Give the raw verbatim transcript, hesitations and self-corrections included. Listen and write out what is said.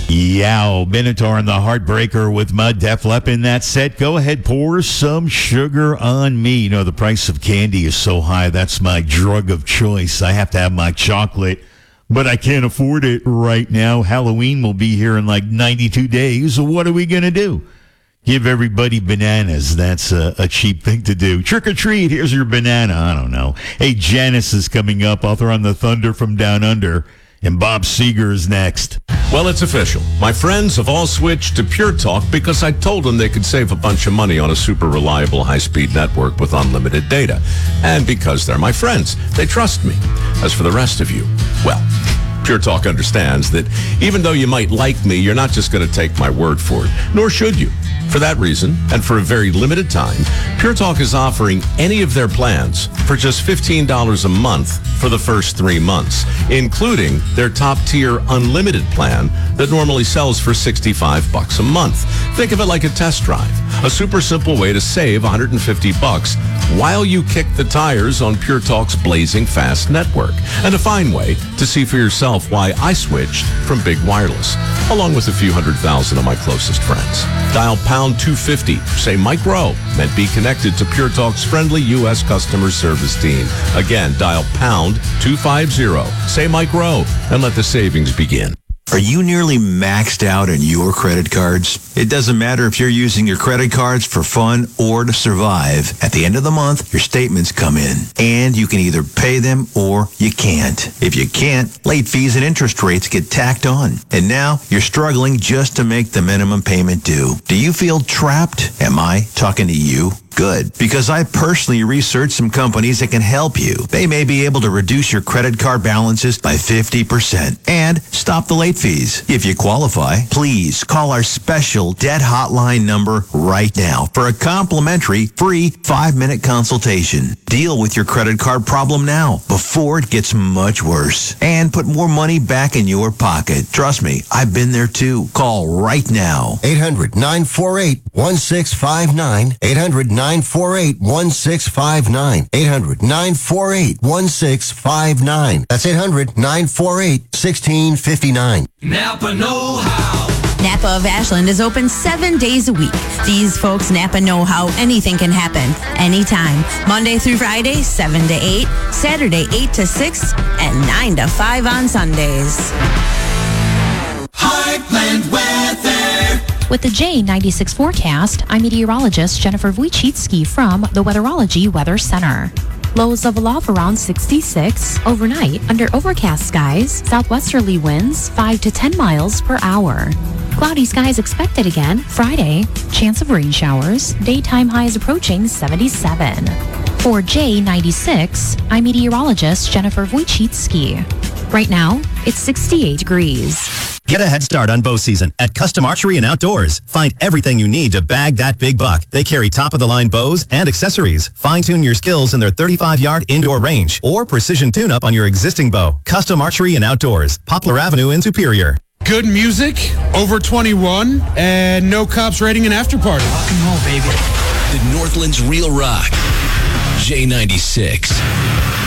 Yow, Minotaur and the Heartbreaker with Mud Def Lep in that set. Go ahead, pour some sugar on me. You know, the price of candy is so high. That's my drug of choice. I have to have my chocolate, but I can't afford it right now. Halloween will be here in like ninety-two days. So what are we going to do? Give everybody bananas. That's a, a cheap thing to do. Trick or treat. Here's your banana. I don't know. Hey, Janice is coming up. Author on the Thunder from Down Under. And Bob Seger is next. Well, it's official. My friends have all switched to Pure Talk because I told them they could save a bunch of money on a super reliable high-speed network with unlimited data. And because they're my friends, they trust me. As for the rest of you, well, Pure Talk understands that even though you might like me, you're not just going to take my word for it, nor should you. For that reason, and for a very limited time, Pure Talk is offering any of their plans for just fifteen dollars a month for the first three months, including their top-tier unlimited plan that normally sells for sixty-five bucks a month. Think of it like a test drive, a super simple way to save one hundred fifty bucks while you kick the tires on Pure Talk's blazing fast network, and a fine way to see for yourself why I switched from Big Wireless, along with a few hundred thousand of my closest friends. Dial pound two fifty, say Mike Rowe, and be connected to Pure Talk's friendly U S customer service team. Again, dial pound two fifty, say Mike Rowe, and let the savings begin. Are you nearly maxed out on your credit cards? It doesn't matter if you're using your credit cards for fun or to survive. At the end of the month, your statements come in, and you can either pay them or you can't. If you can't, late fees and interest rates get tacked on. And now you're struggling just to make the minimum payment due. Do you feel trapped? Am I talking to you? Good, because I personally researched some companies that can help you. They may be able to reduce your credit card balances by fifty percent and stop the late fees. If you qualify, please call our special debt hotline number right now for a complimentary free five-minute consultation. Deal with your credit card problem now before it gets much worse and put more money back in your pocket. Trust me, I've been there too. Call right now. eight hundred nine four eight one six five nine. eight hundred nine four eight one six five nine. eight hundred nine four eight one six five nine. That's eight hundred nine four eight one six five nine. Napa Know How. Napa of Ashland is open seven days a week. These folks Napa know how anything can happen anytime. Monday through Friday, seven to eight. Saturday, eight to six. And nine to five on Sundays. Heartland Weather. With the J ninety-six forecast, I'm meteorologist Jennifer Wojcicki from the Weatherology Weather Center. Lows level off around sixty-six. Overnight, under overcast skies, southwesterly winds five to ten miles per hour. Cloudy skies expected again Friday. Chance of rain showers. Daytime highs approaching seventy-seven. For J ninety-six, I'm meteorologist Jennifer Wojcicki. Right now, it's sixty-eight degrees. Get a head start on bow season at Custom Archery and Outdoors. Find everything you need to bag that big buck. They carry top-of-the-line bows and accessories. Fine-tune your skills in their thirty-five-yard indoor range or precision tune-up on your existing bow. Custom Archery and Outdoors, Poplar Avenue in Superior. Good music, over twenty-one, and no cops raiding an after party. Rock and roll, baby. The Northland's Real Rock. J ninety-six.